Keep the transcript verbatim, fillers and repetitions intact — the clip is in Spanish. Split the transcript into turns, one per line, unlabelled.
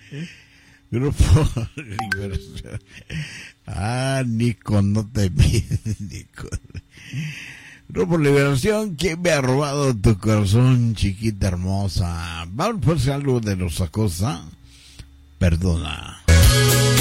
Grupo Liberación. Ah, Nico, no te pides, Nico. Grupo Liberación, ¿quién me ha robado tu corazón, chiquita hermosa? Vamos por si algo de los Acosta. Perdona.